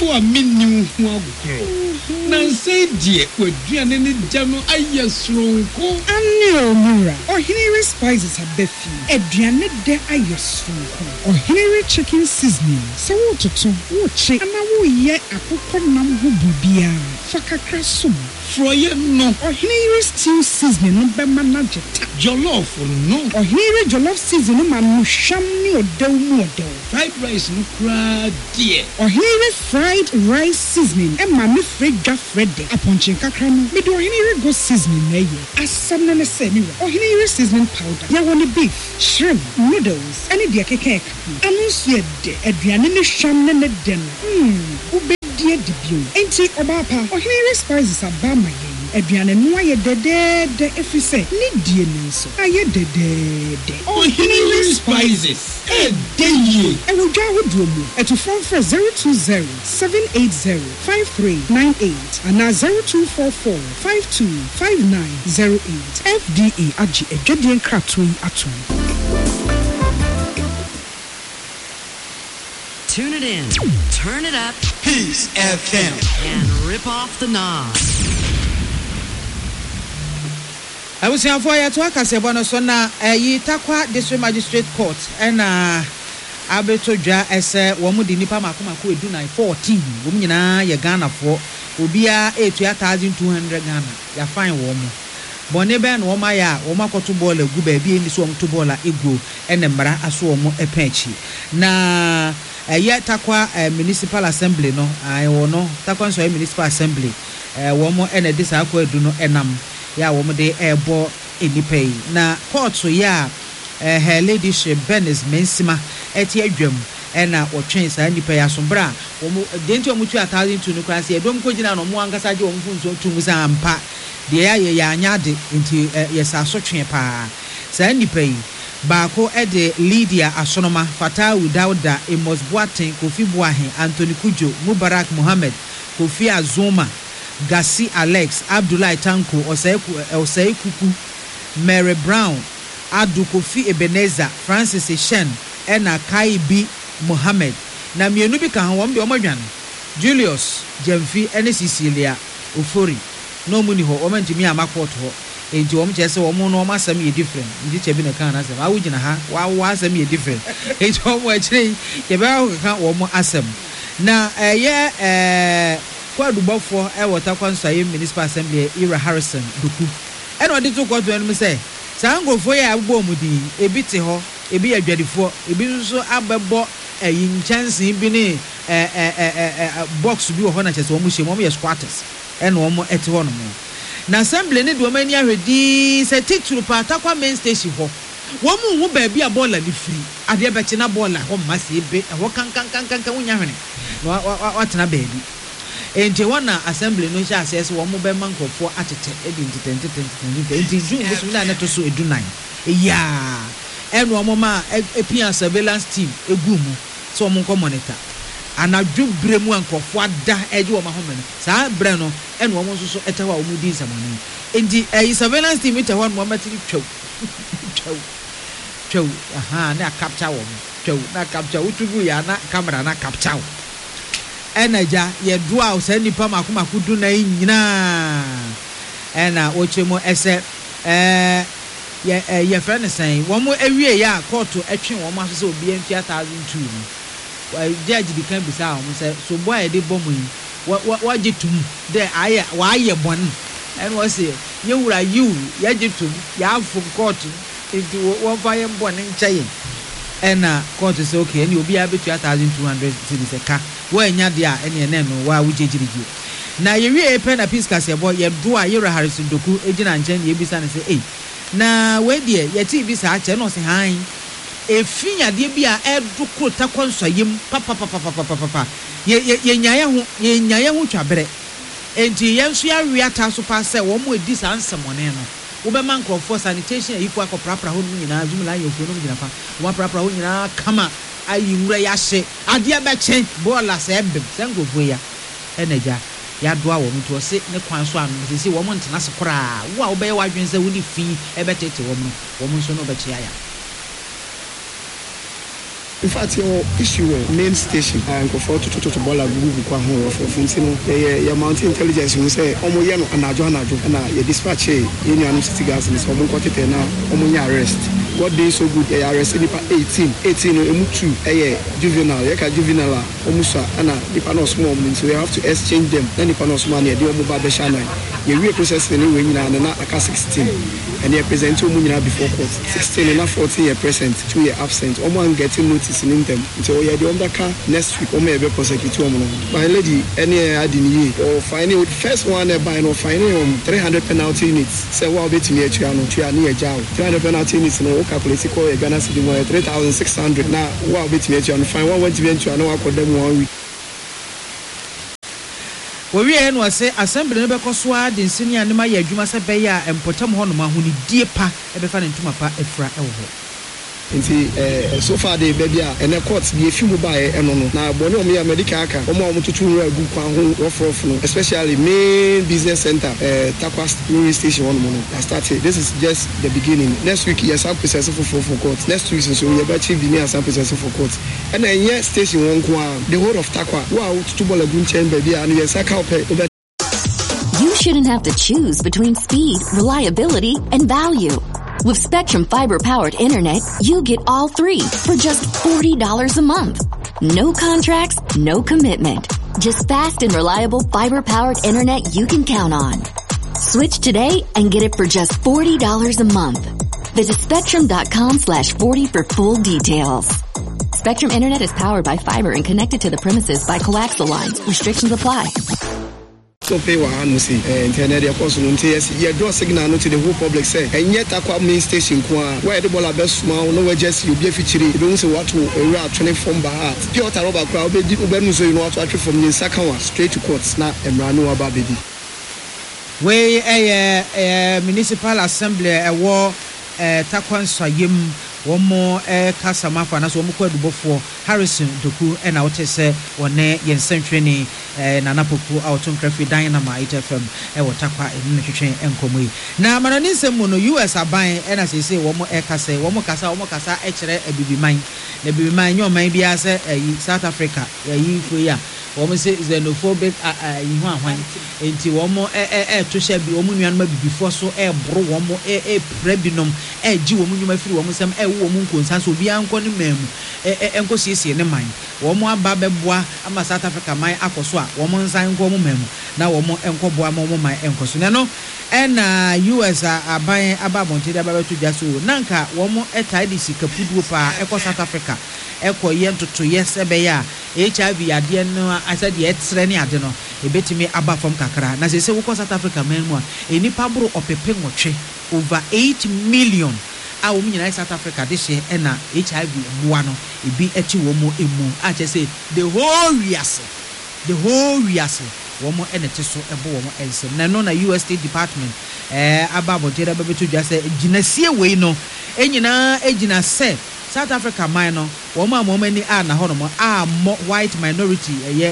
wa minni hu agro na say die waduane ne gya no ayɛ soronko ane omura Ohiniri spices abefi aduane de ayɛ soronko Ohiniri chicken seasoning se wo toto wo che ana wo ye akokɔ nam ho bubia fakakra som froye no Ohiniri stew seasoning no be manageta jollof no Ohiniri jollof seasoning ma no hwam ne odew mu odew fried rice no kra die Ohiniri fried rice seasoning e ma me frega frede aponchin kakra no me do Ohiniri go seasoning na ye asam na se ni wa Ohiniri seasoning powder ya woni beef shrimp noodles any de keke anu so de aduane ne hwam ne de no die de bio enti obapa Ohiniri spices abama ye aduane no aye de efise ni die ni nso aye de Ohiniri spices dey e wo dwa hodo mu eto phone for 020 780 5398 and 0244 525908 FDA agi edwadien krato yi atom. Tune it in, turn it up, Peace FM, and rip off the knob. I was here for you to Akasebono Sona, Takwa District Magistrate Court, and Abetodja as Womudi Nipa Makumaku do 14, Womina, ya Ghana for Ubia 8,200 Ghana, ya fine woman. Boneben Womaya, Womako to bola, Gubebi, and this one to bola, Igbo, and Embra, Aswomo, a penchy. Na Takwa Municipal Assembly, no, I will know, Takwa Municipal Assembly, Womo and a disakwe do no enam. Ya woman de airbo pay na court so ya her ladyship Benis Mensima eti adwam ena o twen sa nipa ya sombra wo denti o mutu 1000 no kwase edom ko gina no mo ankasa je wo mfunso tumu sa ampa de ya anya de enti yesa so twen pa sa nipa yi baako de Lydia Asonoma Fatawu Dauda Amos Boateng Kofi Boahen Anthony Kujo Mubarak Mohammed Kofi Azuma Gasi Alex, Abdullah Tanko, Osei Kuku, Mary Brown, Adu Kofi Ebenezer, Francis Shen, Ena Kai B. Mohammed. Na mienu bi kan wom de omodwan. Julius, Jemfi, ene Cecilia, Ofori. No muni ho, omo ntimi amakot ho. Enti wom chese wom no ma asem ye different. Ndi chebi na kan asem. Awu gina ha, wa asem ye different. Enti wom achire, ye ba kan wom asem. Na Kwadu Bofo Takwa Nsaye Municipal Assembly Ira Harrison Duku. Eno ade to kwatu enu say, Sangofo ya agbo mudi, ebi te ho, ebi adwadifo, ebi nso abebo yin chance bi ne box bi wo ho na chese omo hye mo ye squatters. Eno omo ete ho no mo. Na assembly ne de o mani ahwedi se titulu pa Takwa main station ho. Wo mu hu ba bi a bola ni free. Ade be che na bola ho mase ebe, ho kan wonya hwene. No watena ba bi. Enti wana assembly no sha asese wo mo be mankofo atete enti June go so na neto so edunan ya enu omo ma epia surveillance team egu mu so omo ko monitor anadwu bremu ankofo ada eje wo ma ho mene sa bre no enu omo so ete wa omo din samani enti surveillance team ete ho no matiri twa aha na capture wo twa na capture utugu ya na camera na capture Enaja ye dua o se nipa makumaku du na nyina ena ochemo ese ye friend say wo mo awie ya court atwe wo mo aso obi en 2002 no judge di kan bisa wo say so boy de bomu wa jitum de aye wa aye bon en wo say ye wura you ye jitum ya fu court into wo fa ye bon nchaye ena court say okay any obi abetu 1200 cedis ka wa nya de a ene no wa wujejirigi na ye wie pen na peace case boy ye do a Ira Harrison Doku ejina nchen ye bisa ne say na we de ye ti bisa a che no se han efinya de bi a edu kota konsoyim papa ye nyaye ho twabere enti ye nso ya wi ata so pa se wo mo edi sa nsemone no wo be man for sanitation e ku akopra ho no nyina azumla ye ofo no nyina fa wo pra ho nyina kama ayi nwura ya hye ade abeche bola se ebem sangofo ya eneja ya doa wo mto se ne kwan so anu se wo mo ntena se kora wo a wo be wa dwen se wo ni fi ebetete wo mo nso no be chia ya In fact, your issue main station and go for to bola gugu kwa ho for funsino your mountain intelligence we say omo ye no anajo na your dispatch ye nuanu city gas ni so omo kwotete na omo nya arrest. What day so good they arrest nipa 18 no emu 2 juvenile ye ka juvenile omo so na nipa no small so we have to exchange them na nipa no small na dey omo ba be sha na ye we process ni we nyina na aka 16 and they present omo nyina before court 16 na 14 year present 2 year absent omo an getting notice in them so we dey under car next week omo e be prosecute omo no my lady any adini or fine first one by no fine 300 penalty units say wa betimi atua no tua na eja 300 penalty units no calculate ko e Ghana cedi mo 3600 na wa betimi atua no fine 120 atua no akodam 1 week. We no say assembly no be kosoa de nsini anema ya adwuma se be ya empotam ho no ma ho ni die pa e be fa ne ntuma pa efra e wo ho. So far the baby and the courts the few by no na boni o me medical aka o ma tutu ru agu kwa ho rough no especially main business center Takwa Milling Station one mo I started. This is just the beginning. Next week yes I process for court. Next week so we about chief the as process for court and then yes station one kwa the whole of Takwa wow tutu bola gun chen baby and yes I can pay. You shouldn't have to choose between speed, reliability, and value. With Spectrum fiber-powered internet, you get all three for just $40 a month. No contracts, no commitment. Just fast and reliable fiber-powered internet you can count on. Switch today and get it for just $40 a month. Visit Spectrum.com/40 for full details. Spectrum Internet is powered by fiber and connected to the premises by coaxial lines. Restrictions apply. So pay one see internet of course no TS you draw signal no to the whole public say and yet Takwa main station kwa where the ball best small no we just you be feature you don't say what to area 24 bar pure rubber crowd be ube so you know what to from the second one straight to court na emra no aba bedi we municipal assembly war Takwa Nsayim one more Kasama for us, one more Dubofo, Harrison, Doku, and I would say one yen century Nanapoku, Autumn Crafty Dynamite FM, and Watakwa in Nutrition and Comwe. Now, Mananism mono US are buying, and as they say, one more Ekase, one more Casa, actually, a baby mine. The baby mine, your maybe as South Africa, yeah. Woman say xenophobic enti womo to share bi womu nuanma before so bro womo prebinum gi womu nyuma firi womu sam womu nkonsa so bia nko ne mamu enko siesie ne man womo aba beboa ama South Africa man akoso a womo nsan nko mu mamu na womo enko boa mo man enko so ne no na US aban ababonte da babeto dwaso nanka womo etaidi sikapuduo pa eko South Africa eko yentoto yesebe ya HIV ade no asa de etre ne ade no ebetimi aba from kakra na se wo South Africa man mu a enipa bro opepe nwotwe over 8 million a wo nyina South Africa this year na HIV boa no ebi eti wo mo emu a che say the whole wiase wo mo enete so ebo wo mo ensem na no na US State Department aba bodera babeto dwa say ginasie wei no enyina egina se South Africa man no wo ma mo mani a na ho no mo a white minority